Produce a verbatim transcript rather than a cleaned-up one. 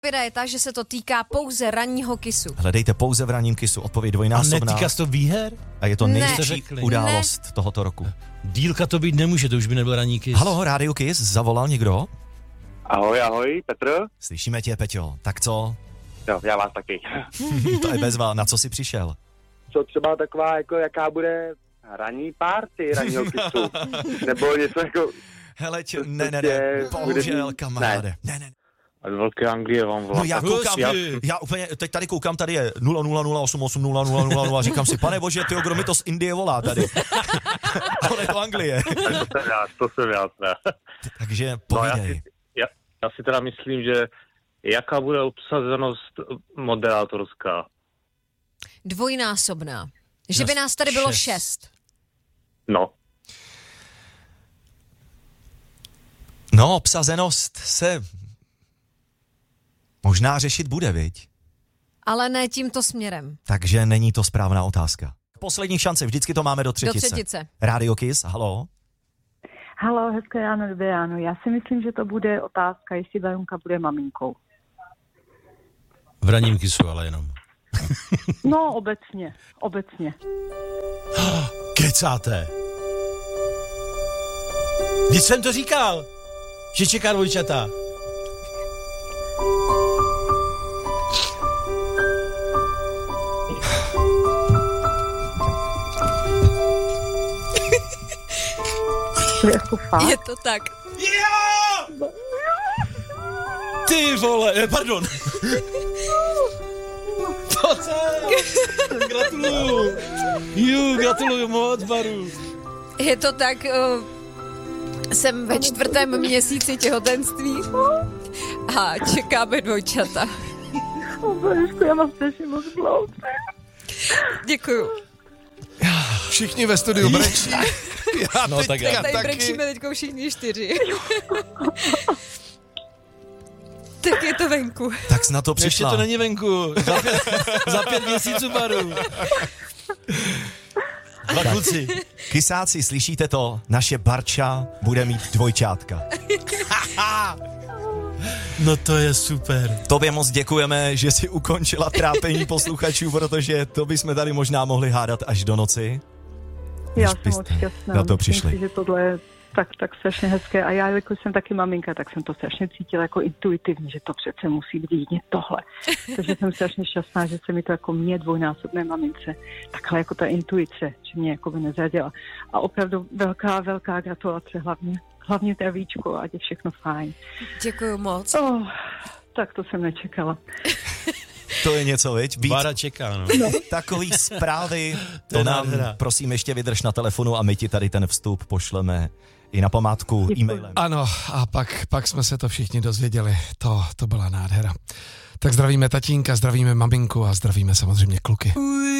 Odpověď je ta, že se to týká pouze ranního kisu. Hledejte pouze v ranním kisu. Odpověď dvojnásobná. A netýká se to výher? A je to Ne. největší událost ne. tohoto roku. Dílka to být nemůže, to už by nebyl ranní kiss. Halo, Rádio Kiss, zavolal někdo? Ahoj, ahoj, Petr. Slyšíme tě, Peťo. Tak co? Jo, já vás taky. To je bezva. Na co jsi přišel? Co třeba taková, jako jaká bude ranní party ranního kisu? Nebo něco jako... Hele, tě, ne, ne, ne, bohužel, kamaráde. Ne, ne. Od Velké Anglie vám volám. No já koukám, já, já úplně, teď tady koukám, tady je nula nula nula osm osm nula nula nula nula, říkám si, pane bože, tyjo, kdo mi to z Indie volá tady? Ale to Anglie. To jsem já, to jsem já. Takže povídej. povídej. No, já, si, já, já si teda myslím, že jaká bude obsazenost moderátorská? Dvojnásobná. Že by nás tady bylo šest. šest. No. No, obsazenost se možná řešit bude, viď? Ale ne tímto směrem. Takže není to správná otázka. Poslední šance, vždycky to máme do třetice. Do třetice. Rádio Kiss, halo? Halo, hezké ráno, dobré ráno. Já si myslím, že to bude otázka, jestli Verunka bude maminkou. V ranním kisu, ale jenom. No, obecně, obecně. Kecáte. Vždyť jsem to říkal, že čeká dvojčata. Jako fakt? Je to tak. Jo! Ty vole, eh, pardon. Pojď. Gratuluju. Ju, gratuluju moc, Baru. Je to tak, uh, jsem ve čtvrtém měsíci těhotenství a čekáme dvojčata. Božku, já mám strašně moc dlouho. Děkuju. Všichni ve studiu brečí. Já No, tak já Tady taky. brečíme teďko všichni čtyři. Tak je to venku. Tak jsi na to Ještě přišla. to není venku. Za pět, za pět měsíců, Baru. Dva kluci. Kysáci, slyšíte to? Naše Barča bude mít dvojčátka. No to je super. Tobě moc děkujeme, že jsi ukončila trápení posluchačů, protože to bychom tady možná mohli hádat až do noci. Já Už jsem byste moc šťastná. na to Myslím přišli. si, že tohle je tak, tak strašně hezké. A já, jako jsem taky maminka, tak jsem to strašně cítila jako intuitivně, že to přece musí být jedině tohle. Takže jsem strašně šťastná, že se mi to jako mě dvojnásobné mamince, takhle jako ta intuice, že mě jako by nezradila. A opravdu velká, velká gratulace hlavně. Hlavně travíčko, ať je všechno fajn. Děkuju moc. Oh, tak to jsem nečekala. To je něco, viď? Být Bára čeká, no. takový zprávy, To to je nám, nádhera. prosím, ještě vydrž na telefonu a my ti tady ten vstup pošleme i na památku Děkuji. e-mailem. Ano, a pak, pak jsme se to všichni dozvěděli. To, to byla nádhera. Tak zdravíme tatínka, zdravíme maminku a zdravíme samozřejmě kluky.